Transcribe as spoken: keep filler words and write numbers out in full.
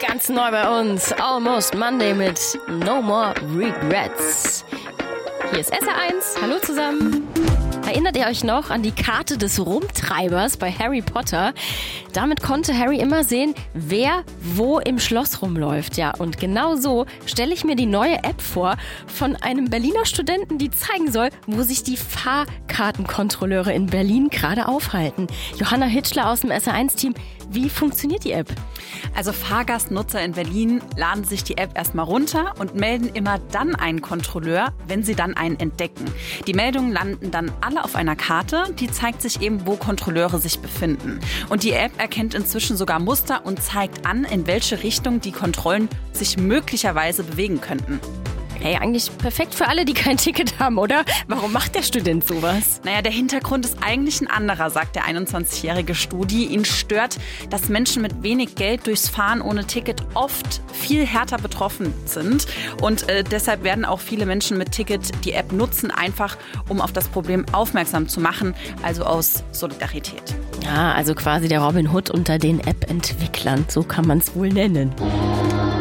Ganz neu bei uns, Almost Monday mit No More Regrets. Hier ist S R eins, hallo zusammen. Erinnert ihr euch noch an die Karte des Rumtreibers bei Harry Potter? Damit konnte Harry immer sehen, wer wo im Schloss rumläuft. Ja, und genau so stelle ich mir die neue App vor von einem Berliner Studenten, die zeigen soll, wo sich die Fahrkartenkontrolleure in Berlin gerade aufhalten. Johanna Hitschler aus dem S R eins Team, wie funktioniert die App? Also Fahrgastnutzer in Berlin laden sich die App erstmal runter und melden immer dann einen Kontrolleur, wenn sie dann einen entdecken. Die Meldungen landen dann alle auf einer Karte, die zeigt sich eben, wo Kontrolleure sich befinden. Und die App erkennt inzwischen sogar Muster und zeigt an, in welche Richtung die Kontrollen sich möglicherweise bewegen könnten. Hey, eigentlich perfekt für alle, die kein Ticket haben, oder? Warum macht der Student sowas? Naja, der Hintergrund ist eigentlich ein anderer, sagt der einundzwanzigjährige Studi. Ihn stört, dass Menschen mit wenig Geld durchs Fahren ohne Ticket oft viel härter betroffen sind. Und äh, deshalb werden auch viele Menschen mit Ticket die App nutzen, einfach um auf das Problem aufmerksam zu machen, also aus Solidarität. Ja, also quasi der Robin Hood unter den App-Entwicklern, so kann man es wohl nennen.